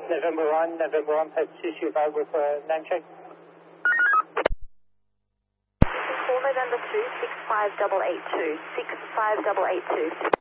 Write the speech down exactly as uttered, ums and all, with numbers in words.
November one, November one, post two two five with uh, name check. four November two, six five eight eight two, six five eight eight two.